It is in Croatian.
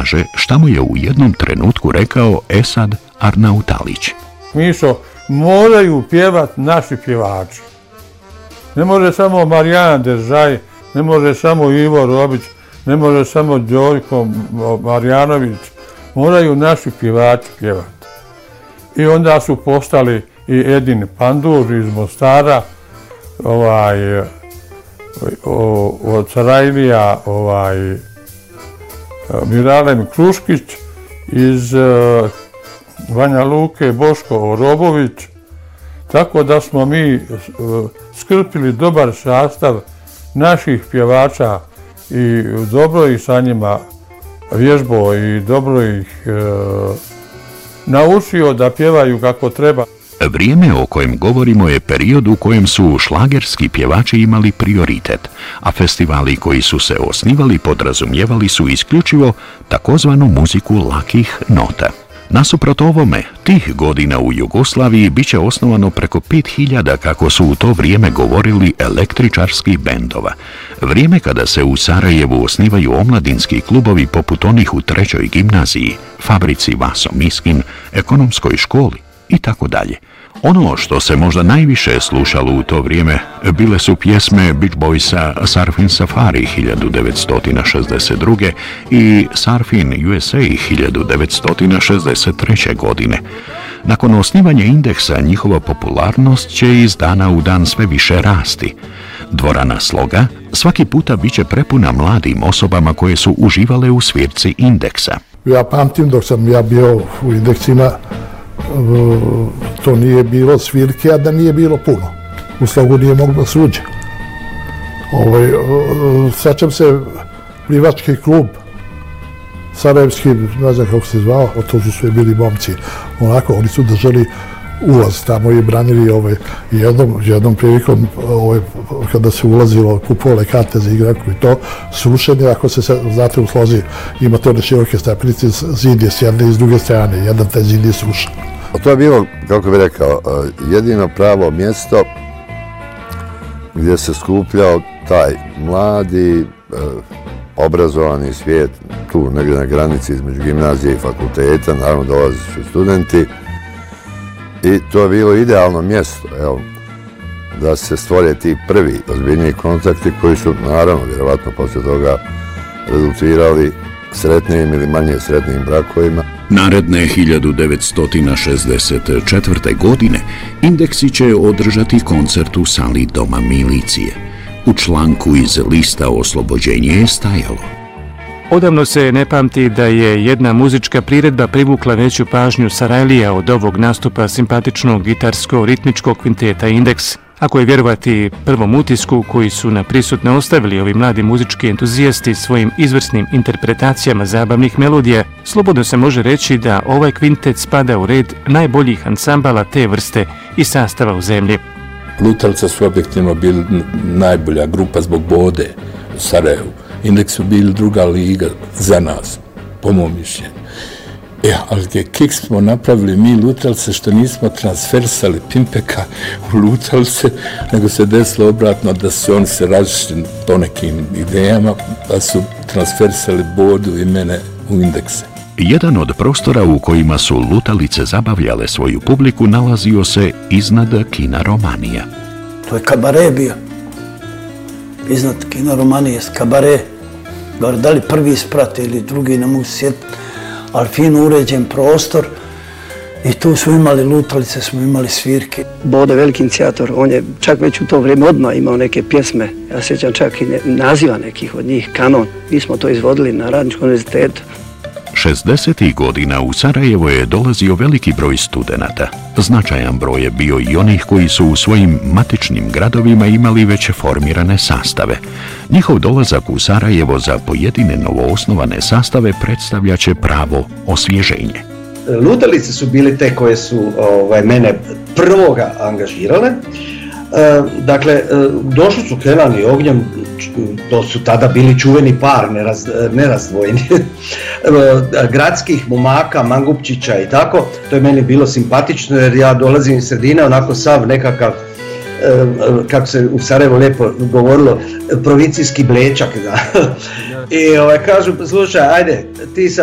kaže šta mu je u jednom trenutku rekao Esad Arnautalić. Mišo, moraju pjevat naši pjevači. Ne može samo Marijan Deržaj, ne može samo Ivo Robić, ne može samo Đorko Marjanović. Moraju naši pjevači pjevati. I onda su postali i Edin Pandur iz Mostara, od Sarajlija, Miralem Kruškić, iz Banja Luke Boško Orobović. Tako da smo mi skrpili dobar sastav naših pjevača i dobro ih sa njima vježbo i dobro ih naučio da pjevaju kako treba. Vrijeme o kojem govorimo je period u kojem su šlagerski pjevači imali prioritet, a festivali koji su se osnivali podrazumijevali su isključivo takozvanu muziku lakih nota. Nasuprot ovome, tih godina u Jugoslaviji bit će osnovano preko 5000, kako su u to vrijeme govorili, električarskih bendova. Vrijeme kada se u Sarajevu osnivaju omladinski klubovi poput onih u 3. gimnaziji, fabrici Vaso Miskin, ekonomskoj školi i tako dalje. Ono što se možda najviše slušalo u to vrijeme bile su pjesme Beach Boysa Surfin Safari 1962. i Surfin USA 1963. godine. Nakon osnivanja Indeksa njihova popularnost će iz dana u dan sve više rasti. Dvorana Sloga svaki puta bit će prepuna mladim osobama koje su uživale u svirci Indeksa. Ja pamtim dok sam ja bio u Indeksima, to nije bilo svirke, a da nije bilo puno. U Slogu nije moglo se uđe. Sjećam se, plivački klub, sarajevski, ne znam kako se zvao, to su sve bili momci. Onako, oni su držali ulaz tamo i branili jednom prilikom, kada se ulazilo, kupovale karte za igraku i to, srušenje, ako se, znate, u Slozi ima to široke stepenice, zid je s jedne i s druge strane, jedan taj zid je srušen. To je bilo, kako bih rekao, jedino pravo mjesto gdje se skupljao taj mladi, obrazovani svijet, tu negdje na granici između gimnazije i fakulteta, naravno dolazi su studenti. I to je bilo idealno mjesto, evo, da se stvore ti prvi ozbiljniji kontakti koji su, naravno, vjerovatno poslije toga rezultirali sretnijim ili manje sretnijim brakovima. Naredne 1964. godine Indeksi će održati koncert u sali Doma milicije. U članku iz lista Oslobođenje je stajalo: Odavno se ne pamti da je jedna muzička priredba privukla veću pažnju Sarajlija od ovog nastupa simpatičnog gitarsko-ritmičkog kvinteta Indeks. Ako je vjerovati prvom utisku koji su na prisutne ostavili ovi mladi muzički entuzijasti svojim izvrsnim interpretacijama zabavnih melodija, slobodno se može reći da ovaj kvintet spada u red najboljih ansambala te vrste i sastava u zemlji. Lutalice su objektivno bili najbolja grupa zbog Bode u Sarajevu. Indeks su bili druga liga za nas, po mom mišljenju. Ali gdje kiks smo napravili mi Lutalice, što nismo transfersali Pimpeka u Lutalice, nego se desilo obratno da su oni se različili po nekim idejama, da su transfersali Bodu i mene u Indekse. Jedan od prostora u kojima su Lutalice zabavljale svoju publiku nalazio se iznad kina Romanija. To je kabare bio. Iznad kina Romanije, kabare. Da li prvi sprat ili drugi, ne mogu se sjetiti, ali fino uređen prostor. I tu smo imali Lutalice, smo imali svirke. Bodo, veliki inicijator, on je čak već u to vrijeme odmah imao neke pjesme. Ja sjećam čak i naziva nekih od njih, Kanon. Mi smo to izvodili na Radničkom univerzitetu. 60. godina u Sarajevo je dolazio veliki broj studenata. Značajan broj je bio i onih koji su u svojim matičnim gradovima imali već formirane sastave. Njihov dolazak u Sarajevo za pojedine novoosnovane sastave predstavljaće pravo osvježenje. Lutalice su bili te koje su mene prvoga angažirale. Dakle, došli su Kenan i Ognjen, to su tada bili čuveni par, nerazdvojeni, gradskih momaka, Mangupčića i tako. To je meni bilo simpatično jer ja dolazim iz sredine, onako sav nekakav, kako se u Sarajevo lijepo govorilo, provincijski blečak. Da. I kažu, slušaj, ajde, ti sad